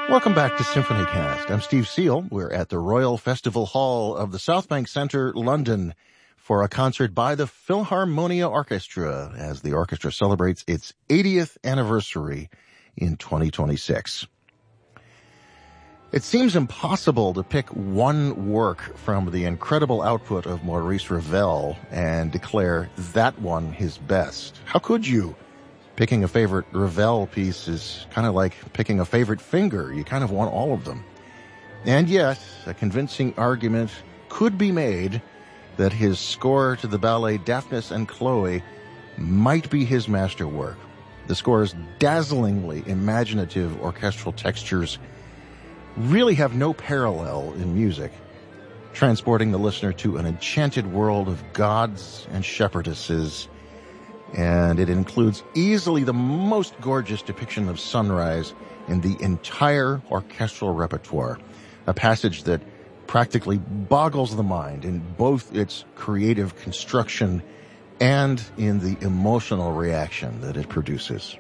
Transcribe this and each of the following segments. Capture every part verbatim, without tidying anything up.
Welcome back to SymphonyCast. I'm Steve Seal. We're at the Royal Festival Hall of the South Bank Centre, London, for a concert by the Philharmonia Orchestra as the orchestra celebrates its eightieth anniversary in twenty twenty-six. It seems impossible to pick one work from the incredible output of Maurice Ravel and declare that one his best. How could you? Picking a favorite Ravel piece is kind of like picking a favorite finger. You kind of want all of them. And yet, a convincing argument could be made that his score to the ballet Daphnis and Chloe might be his masterwork. The score's dazzlingly imaginative orchestral textures really have no parallel in music, transporting the listener to an enchanted world of gods and shepherdesses. And it includes easily the most gorgeous depiction of sunrise in the entire orchestral repertoire, a passage that practically boggles the mind in both its creative construction and in the emotional reaction that it produces.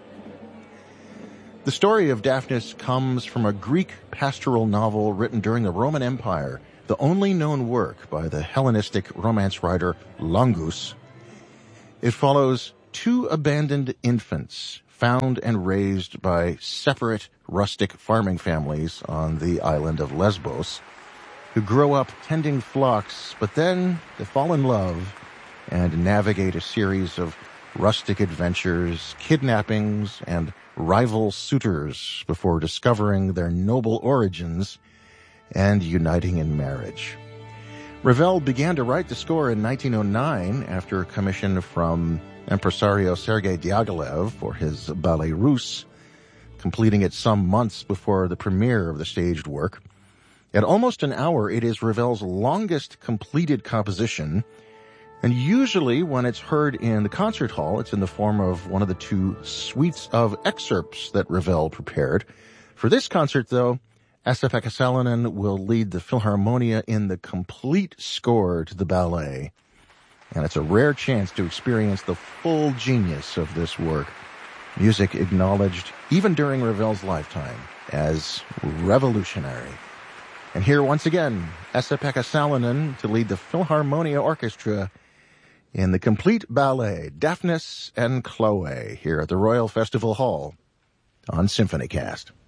The story of Daphnis comes from a Greek pastoral novel written during the Roman Empire, the only known work by the Hellenistic romance writer Longus. It follows two abandoned infants found and raised by separate rustic farming families on the island of Lesbos, who grow up tending flocks, but then they fall in love and navigate a series of rustic adventures, kidnappings, and rival suitors before discovering their noble origins and uniting in marriage. Ravel began to write the score in nineteen oh nine after a commission from impresario Sergei Diaghilev for his Ballet Russe, completing it some months before the premiere of the staged work. At almost an hour, it is Ravel's longest completed composition, and usually when it's heard in the concert hall, it's in the form of one of the two suites of excerpts that Ravel prepared. For this concert, though, Esa-Pekka Salonen will lead the Philharmonia in the complete score to the ballet. And it's a rare chance to experience the full genius of this work. Music acknowledged, even during Ravel's lifetime, as revolutionary. And here once again, Esa-Pekka Salonen to lead the Philharmonia Orchestra in the complete ballet, Daphnis and Chloe, here at the Royal Festival Hall on SymphonyCast.